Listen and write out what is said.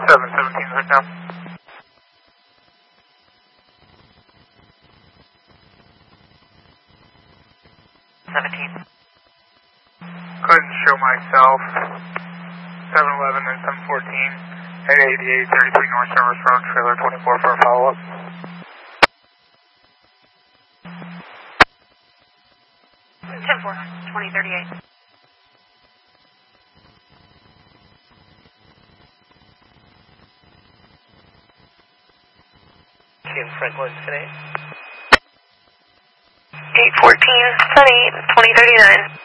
717 right now. 17. Couldn't show myself. 711 and 714 at 8833 North Service Road, trailer 24 for a follow-up. Ten 4, 2038. Team Franklin, 10-8. 814, 2039.